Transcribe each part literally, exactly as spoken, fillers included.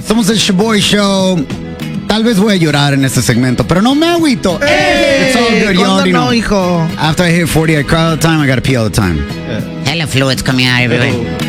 Somos el Shaboy Show. Tal vez voy a llorar en este segmento, pero no me agüito. Hey, it's all good, you already no, know. hijo? After I hit forty, I cry all the time. I gotta pee all the time. Yeah. Hella fluids coming out everywhere.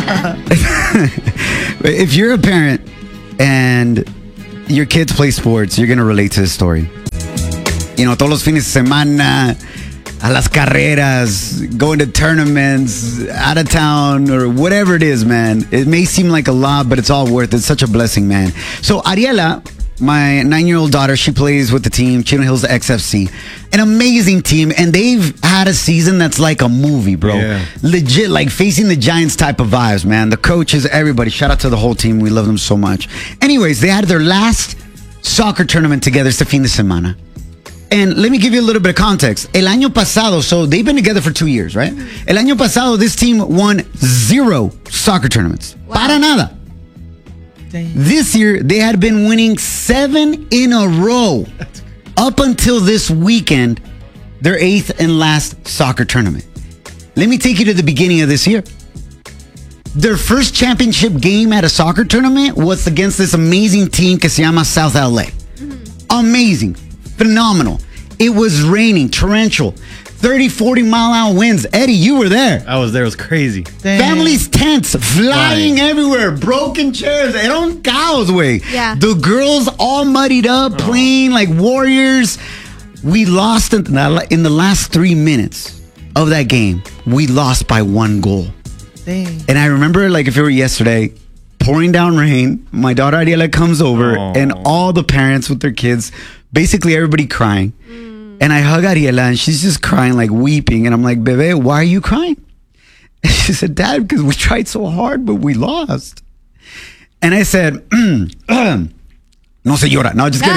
If you're a parent and your kids play sports, you're gonna relate to this story. You know, todos los fines de semana, a las carreras, going to tournaments, out of town, or whatever it is, man. It may seem like a lot, but it's all worth it. It's such a blessing, man. So Ariela, my nine-year-old daughter, she plays with the team, Chino Hills X F C. An amazing team, and they've had a season that's like a movie, bro. Yeah. Legit, like facing the Giants type of vibes, man. The coaches, everybody. Shout out to the whole team. We love them so much. Anyways, they had their last soccer tournament together este fin de semana. And let me give you a little bit of context. El año pasado, so they've been together for two years, right? El año pasado, this team won zero soccer tournaments. Wow. Para nada. Dang. This year, they had been winning seven in a row up until this weekend, their eighth and last soccer tournament. Let me take you to the beginning of this year. Their first championship game at a soccer tournament was against this amazing team que se llama South L A. Mm-hmm. Amazing. Phenomenal. It was raining, torrential, thirty, forty mile an hour winds. Eddie, you were there. I was there. It was crazy. Dang. Families' tents flying Flying. everywhere, broken chairs. Era un caos, way. Yeah. The girls all muddied up, playing like warriors. We lost in the, in the last three minutes of that game. We lost by one goal. Dang. And I remember, like if it were yesterday, pouring down rain. My daughter Ariela comes over, Aww. and all the parents with their kids, basically everybody crying. Mm. And I hug Ariela, and she's just crying, like weeping. And I'm like, Bebe, why are you crying? And she said, Dad, because we tried so hard, but we lost. And I said, mm, no se llora. No, just kidding.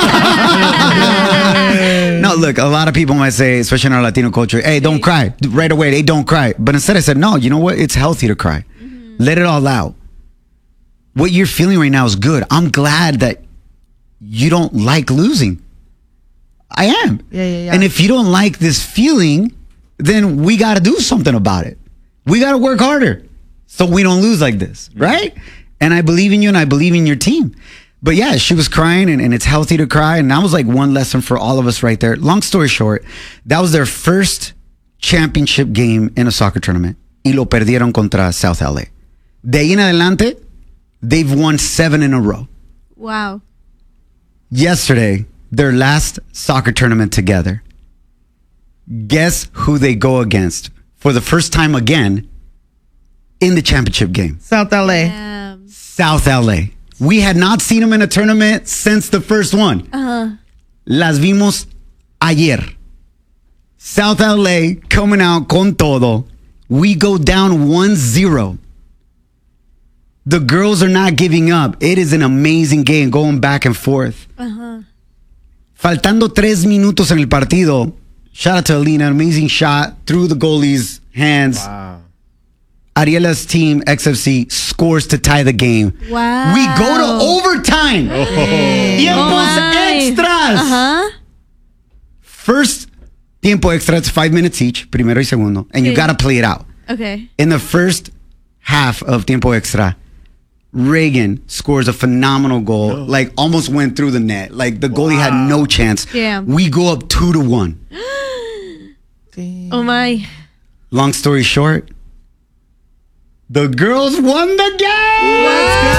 No, look, a lot of people might say, especially in our Latino culture, hey, don't cry right away. Hey, don't cry. But instead I said, no, you know what? It's healthy to cry. Mm-hmm. Let it all out. What you're feeling right now is good. I'm glad that you don't like losing. I am. Yeah, yeah, yeah. And if you don't like this feeling, then we got to do something about it. We got to work harder so we don't lose like this, right? And I believe in you and I believe in your team. But yeah, she was crying, and, and it's healthy to cry. And that was like one lesson for all of us right there. Long story short, that was their first championship game in a soccer tournament. Y lo perdieron contra South L A. De ahí en adelante, they've won seven in a row. Wow. Yesterday, their last soccer tournament together. Guess who they go against for the first time again in the championship game? South L A. Um, South L A. We had not seen them in a tournament since the first one. uh-huh. Las vimos ayer. South L A coming out con todo. We go down one zero. The girls are not giving up. It is an amazing game going back and forth. Uh-huh. Faltando tres minutos en el partido. Shout out to Alina. Amazing shot through the goalie's hands. Wow. Ariela's team, X F C, scores to tie the game. Wow. We go to overtime. Oh. Tiempos Oh, extras. Uh-huh. First tiempo extra, it's five minutes each, primero y segundo, and you Sí. got to play it out. Okay. In the first half of tiempo extra, Reagan scores a phenomenal goal, Oh. like almost went through the net. Like the goalie had no chance. Damn. We go up two to one. Dang. Oh my. Long story short, the girls won the game. Let's go.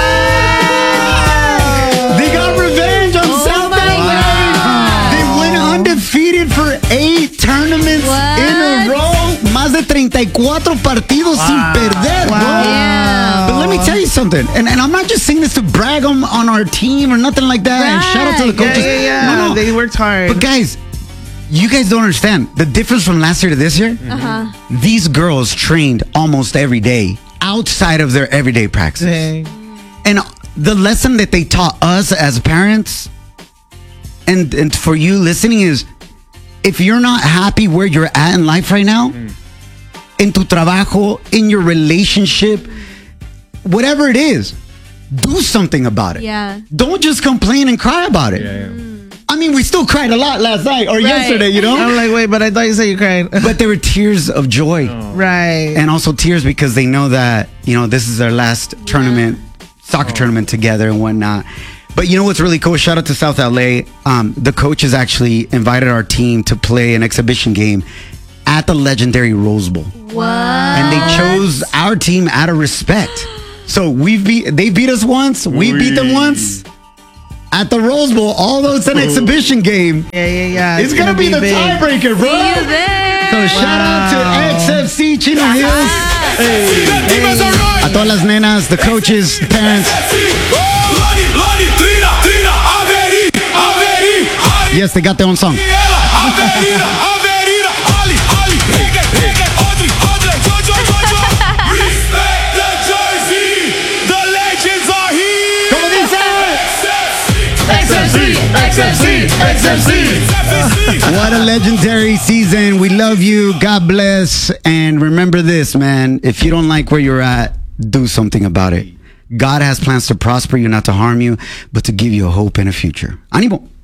They got revenge on Oh South my L A. God. They went undefeated for eight tournaments What? in a row. Más de treinta y cuatro partidos sin perder, bro. Yeah. But let me tell you something, and, and I'm not just saying this to brag on, on our team or nothing like that. And shout out to the Right. coaches. Yeah, yeah, yeah. No, no. They worked hard. But guys, you guys don't understand the difference from last year to this year. Uh-huh. These girls trained almost every day outside of their everyday practice. Dang. And the lesson that they taught us as parents and, and for you listening is, if you're not happy where you're at in life right now, in tu trabajo, in your relationship, whatever it is, do something about it. Yeah. Don't just complain and cry about it. Yeah, yeah. I mean, we still cried a lot last night or Right. yesterday, you know? I'm like, wait, but I thought you said you cried. But there were tears of joy. Right. And also tears because they know that, you know, this is their last tournament soccer tournament together and whatnot. But you know what's really cool? Shout out to South L A. Um, the coaches actually invited our team to play an exhibition game at the legendary Rose Bowl. What? And they chose our team out of respect. So we beat they beat us once, we beat them once at the Rose Bowl. Although it's an exhibition game, Yeah, yeah, yeah. it's, gonna, be, the big. tiebreaker, bro. See you there. So shout out to X F C Chino Hills. A todas las nenas, the coaches, parents. Yes, they got their own song. ¿Cómo dice? What a legendary season. We love you. God bless. And remember this, man. If you don't like where you're at, do something about it. God has plans to prosper you, not to harm you, but to give you a hope and a future. Ánimo.